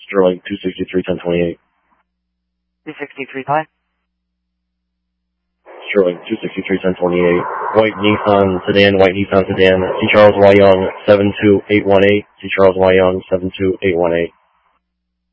Sterling 263 1028. 263 Pi. Sterling 263 1028. White Nissan sedan, C. Charles Y. Young 72818, C. Charles Y. Young 72818.